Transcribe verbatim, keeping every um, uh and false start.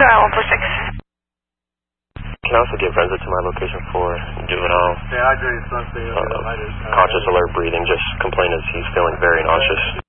uh, one four six. Can I also get Renza to my location for juvenile? Yeah, I agree. It's not the, uh, uh, conscious alert breathing, just complainants he's feeling very nauseous.